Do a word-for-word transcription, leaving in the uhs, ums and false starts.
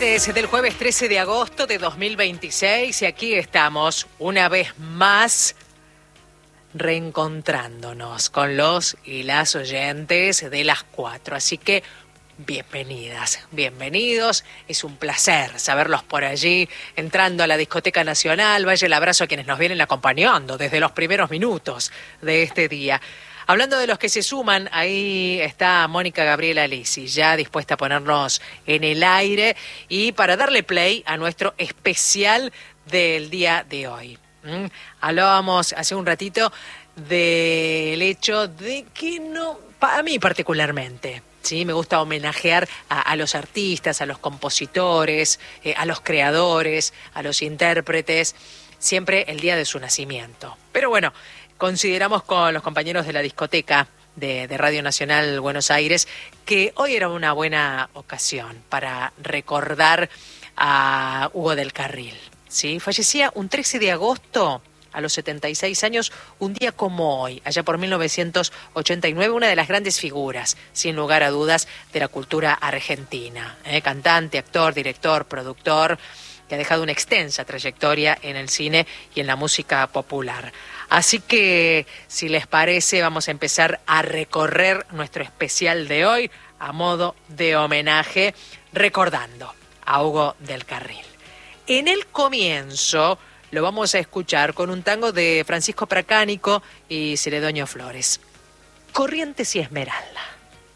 tardes del jueves trece de agosto de dos mil veintiséis y aquí estamos una vez más reencontrándonos con los y las oyentes de las cuatro. Así que bienvenidas, bienvenidos. Es un placer saberlos por allí, entrando a la Discoteca Nacional. Vaya el abrazo a quienes nos vienen acompañando desde los primeros minutos de este día. Hablando de los que se suman, ahí está Mónica Gabriela Lisi, ya dispuesta a ponernos en el aire y para darle play a nuestro especial del día de hoy. ¿Mm? Hablábamos hace un ratito del hecho de que no, a mí particularmente, sí, me gusta homenajear a, a los artistas, a los compositores, eh, a los creadores, a los intérpretes, siempre el día de su nacimiento. Pero bueno, consideramos con los compañeros de la discoteca de, de Radio Nacional Buenos Aires que hoy era una buena ocasión para recordar a Hugo del Carril, ¿sí? Fallecía un trece de agosto a los setenta y seis años, un día como hoy, allá por mil novecientos ochenta y nueve, una de las grandes figuras, sin lugar a dudas, de la cultura argentina. ¿eh? Cantante, actor, director, productor, que ha dejado una extensa trayectoria en el cine y en la música popular. Así que, si les parece, vamos a empezar a recorrer nuestro especial de hoy a modo de homenaje, recordando a Hugo del Carril. En el comienzo lo vamos a escuchar con un tango de Francisco Pracánico y Celedonio Flores, Corrientes y Esmeralda.